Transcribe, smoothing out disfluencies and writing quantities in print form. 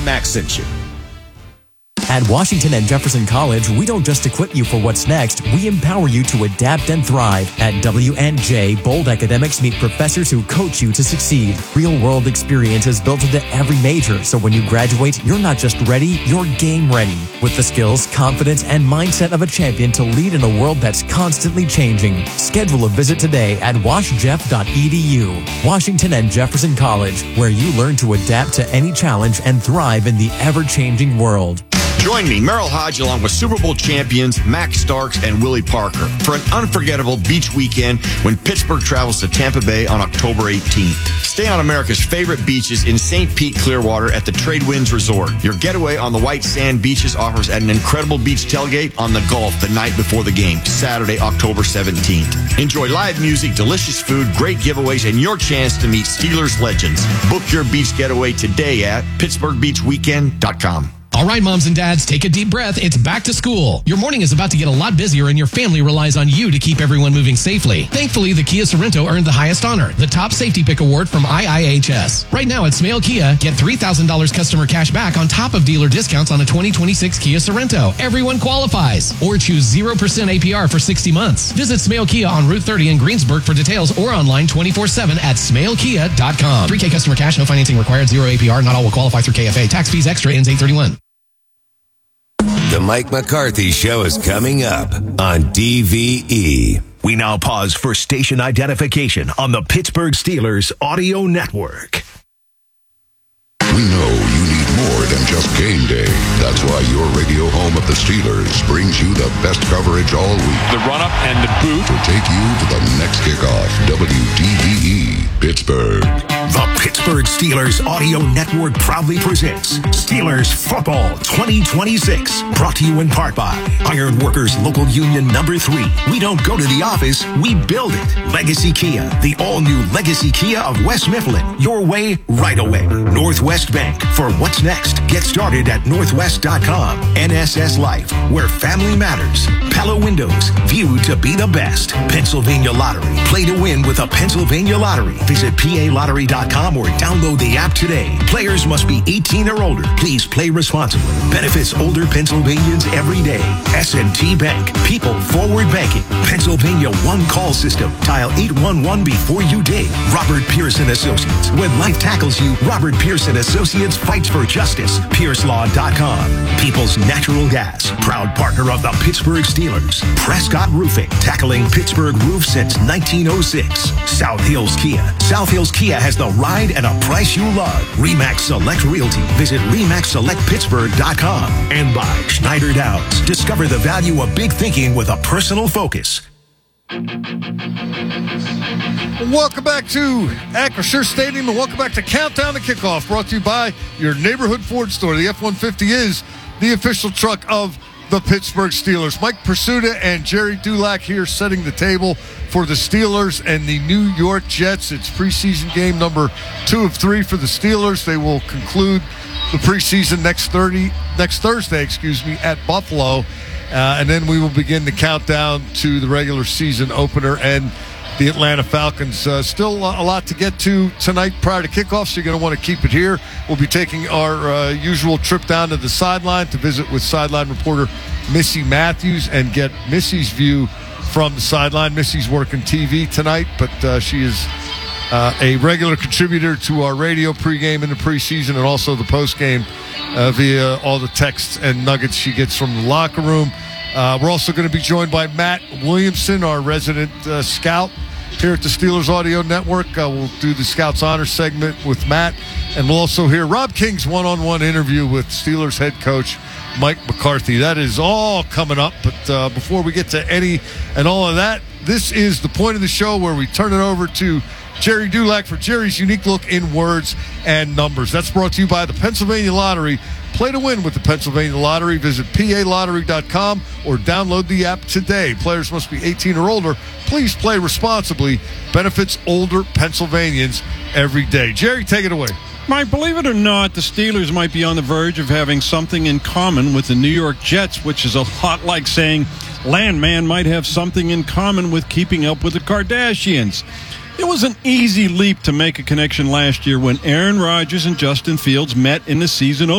Max sent you. At Washington and Jefferson College, we don't just equip you for what's next, we empower you to adapt and thrive. At WNJ, bold academics meet professors who coach you to succeed. Real-world experience is built into every major, so when you graduate, you're not just ready, you're game ready. With the skills, confidence, and mindset of a champion to lead in a world that's constantly changing. Schedule a visit today at washjeff.edu. Washington and Jefferson College, where you learn to adapt to any challenge and thrive in the ever-changing world. Join me, Merrill Hodge, along with Super Bowl champions Max Starks and Willie Parker for an unforgettable beach weekend when Pittsburgh travels to Tampa Bay on October 18th. Stay on America's favorite beaches in St. Pete, Clearwater at the Tradewinds Resort. Your getaway on the white sand beaches offers an incredible beach tailgate on the Gulf the night before the game, Saturday, October 17th. Enjoy live music, delicious food, great giveaways, and your chance to meet Steelers legends. Book your beach getaway today at PittsburghBeachWeekend.com. All right, moms and dads, take a deep breath. It's back to school. Your morning is about to get a lot busier, and your family relies on you to keep everyone moving safely. Thankfully, the Kia Sorento earned the highest honor, the Top Safety Pick Award from IIHS. Right now at Smale Kia, get $3,000 customer cash back on top of dealer discounts on a 2026 Kia Sorento. Everyone qualifies. Or choose 0% APR for 60 months. Visit Smale Kia on Route 30 in Greensburg for details or online 24/7 at smalekia.com. 3K customer cash, no financing required, 0 APR. Not all will qualify through KFA. Tax fees extra ends 8/31. The Mike McCarthy Show is coming up on DVE. We now pause for station identification on the Pittsburgh Steelers Audio Network. We know you need more than just game day. That's why your radio home of the Steelers brings you the best coverage all week. The run-up and the boot to take you to the next kickoff. WDVE, Pittsburgh. The Pittsburgh Steelers Audio Network proudly presents Steelers Football 2026. Brought to you in part by Iron Workers Local Union Number 3. We don't go to the office, we build it. Legacy Kia, the all-new Legacy Kia of West Mifflin. Your way, right away. Northwest Bank. For what's next, get started at northwest.com. NSS Life, where family matters. Pella Windows, viewed to be the best. Pennsylvania Lottery. Play to win with a Pennsylvania Lottery. Visit PALottery.com or download the app today. Players must be 18 or older. Please play responsibly. Benefits older Pennsylvanians every day. S&T Bank. People forward banking. Pennsylvania One Call System. Dial 811 before you dig. Robert Pearson Associates. When life tackles you, Robert Pearson Associates fights for justice. PierceLaw.com. People's Natural Gas. Proud partner of the Pittsburgh Steelers. Prescott Roofing. Tackling Pittsburgh roofs since 1906. South Hills Kia. South Hills Kia has the ride and a price you love. RE/MAX Select Realty. Visit RE/MAXSelectPittsburgh.com. And by Schneider Downs. Discover the value of big thinking with a personal focus. Welcome back to Acrisure Stadium, and welcome back to Countdown to Kickoff, brought to you by your neighborhood Ford store. The F-150 is the official truck of the Pittsburgh Steelers. Mike Pursuta and Jerry Dulac here setting the table for the Steelers and the New York Jets. It's preseason game number 2 of 3 for the Steelers. They will conclude the preseason next Thursday, at Buffalo. And then we will begin the countdown to the regular season opener and the Atlanta Falcons. Still a lot to get to tonight prior to kickoff, so you're going to want to keep it here. We'll be taking our usual trip down to the sideline to visit with sideline reporter Missy Matthews and get Missy's view from the sideline. Missy's working TV tonight, but she is a regular contributor to our radio pregame in the preseason and also the postgame via all the texts and nuggets she gets from the locker room. We're also going to be joined by Matt Williamson, our resident scout here at the Steelers Audio Network. We'll do the Scouts Honor segment with Matt, and we'll also hear Rob King's one-on-one interview with Steelers head coach Mike McCarthy. That is all coming up, but before we get to any and all of that, this is the point of the show where we turn it over to Jerry Dulac for Jerry's unique look in words and numbers. That's brought to you by the Pennsylvania Lottery. Play to win with the Pennsylvania Lottery. Visit PALottery.com or download the app today. Players must be 18 or older. Please play responsibly. Benefits older Pennsylvanians every day. Jerry, take it away. Mike, believe it or not, the Steelers might be on the verge of having something in common with the New York Jets, which is a lot like saying Landman might have something in common with keeping up with the Kardashians. It was an easy leap to make a connection last year when Aaron Rodgers and Justin Fields met in the season opener.